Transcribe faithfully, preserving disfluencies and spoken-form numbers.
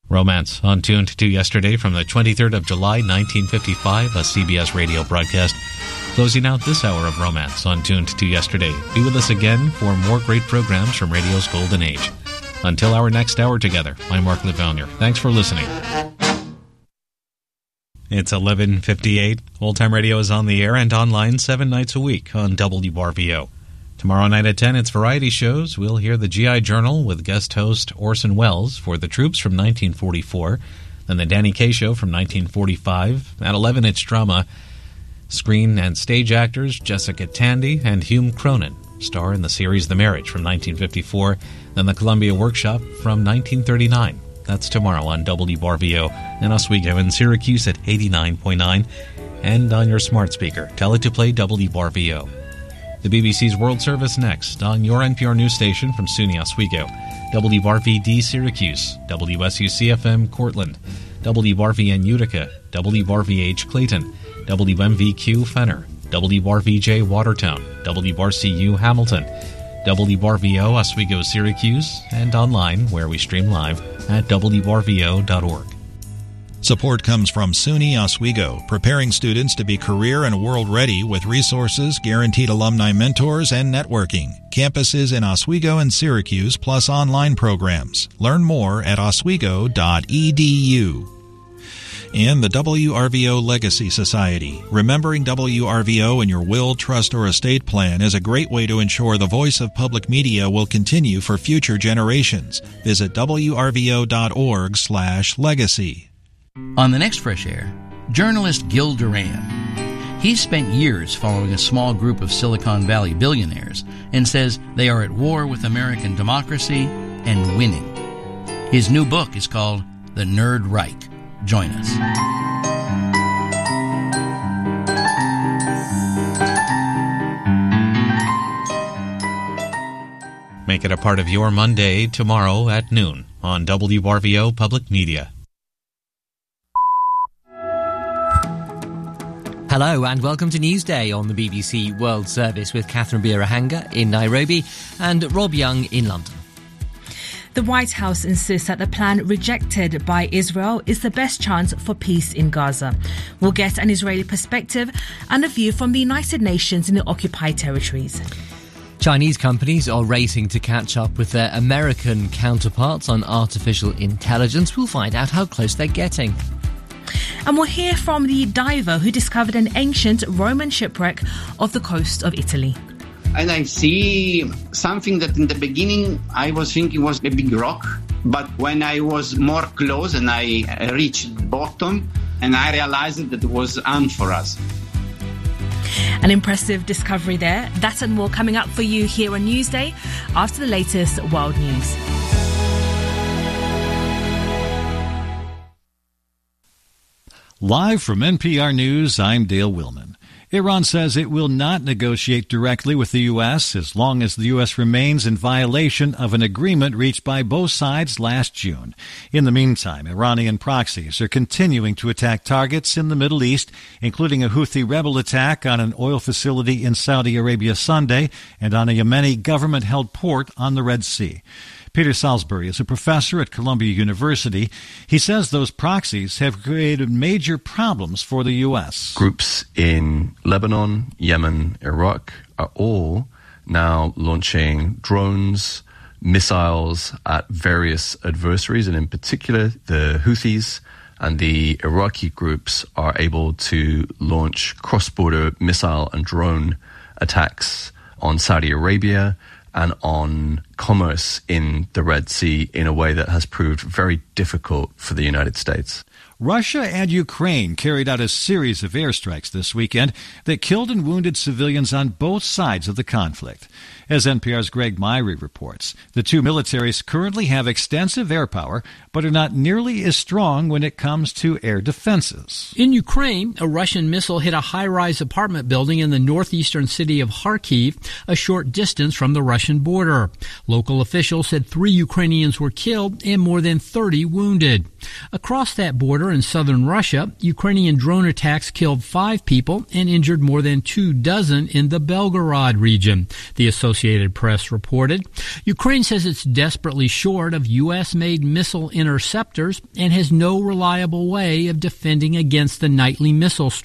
Romance on Tuned to Yesterday from the twenty-third of July, nineteen fifty-five, a C B S radio broadcast. Closing out this hour of Romance on Tuned to Yesterday. Be with us again for more great programs from radio's golden age. Until our next hour together, I'm Mark Levonier. Thanks for listening. It's eleven fifty-eight. Old Time Radio is on the air and online seven nights a week on W R V O. Tomorrow night at ten, it's variety shows. We'll hear the G I Journal with guest host Orson Welles for The Troops from nineteen forty-four. Then the Danny Kaye Show from nineteen forty-five. At eleven, it's drama. Screen and stage actors Jessica Tandy and Hume Cronyn star in the series The Marriage from nineteen fifty-four. Then the Columbia Workshop from nineteen thirty-nine. That's tomorrow on W R V O in Oswego and Syracuse at eighty-nine point nine. And on your smart speaker, tell it to play W R V O. The B B C's World Service next on your N P R news station from SUNY Oswego, W R V D Syracuse, W S U C F M Cortland, W R V N Utica, W R V H Clayton, W M V Q Fenner, W R V J Watertown, W R C U Hamilton, W R V O Oswego Syracuse, and online where we stream live at W R V O dot org. Support comes from SUNY Oswego, preparing students to be career and world-ready with resources, guaranteed alumni mentors, and networking. Campuses in Oswego and Syracuse, plus online programs. Learn more at oswego dot e d u. And the W R V O Legacy Society. Remembering W R V O in your will, trust, or estate plan is a great way to ensure the voice of public media will continue for future generations. Visit W R V O dot org slash legacy. On the next Fresh Air, journalist Gil Duran. He's spent years following a small group of Silicon Valley billionaires and says they are at war with American democracy and winning. His new book is called The Nerd Reich. Join us. Make it a part of your Monday tomorrow at noon on W R V O Public Media. Hello and welcome to Newsday on the B B C World Service with Catherine Birahanga in Nairobi and Rob Young in London. The White House insists that the plan rejected by Israel is the best chance for peace in Gaza. We'll get an Israeli perspective and a view from the United Nations in the occupied territories. Chinese companies are racing to catch up with their American counterparts on artificial intelligence. We'll find out how close they're getting. And we'll hear from the diver who discovered an ancient Roman shipwreck off the coast of Italy. And I see something that in the beginning I was thinking was a big rock. But when I was more close and I reached the bottom, and I realized that it was amphoras. An impressive discovery there. That and more coming up for you here on Newsday after the latest world news. Live from N P R News, I'm Dale Willman. Iran says it will not negotiate directly with the U S as long as the U S remains in violation of an agreement reached by both sides last June. In the meantime, Iranian proxies are continuing to attack targets in the Middle East, including a Houthi rebel attack on an oil facility in Saudi Arabia Sunday and on a Yemeni government-held port on the Red Sea. Peter Salisbury is a professor at Columbia University. He says those proxies have created major problems for the U S. Groups in Lebanon, Yemen, Iraq are all now launching drones, missiles at various adversaries, and in particular the Houthis and the Iraqi groups are able to launch cross-border missile and drone attacks on Saudi Arabia and on commerce in the Red Sea in a way that has proved very difficult for the United States. Russia and Ukraine carried out a series of airstrikes this weekend that killed and wounded civilians on both sides of the conflict. As N P R's Greg Myrie reports, the two militaries currently have extensive air power, but are not nearly as strong when it comes to air defenses. In Ukraine, a Russian missile hit a high-rise apartment building in the northeastern city of Kharkiv, a short distance from the Russian border. Local officials said three Ukrainians were killed and more than thirty wounded. Across that border in southern Russia, Ukrainian drone attacks killed five people and injured more than two dozen in the Belgorod region, the Associated Press reported. Ukraine says it's desperately short of U S-made missile interceptors and has no reliable way of defending against the nightly missile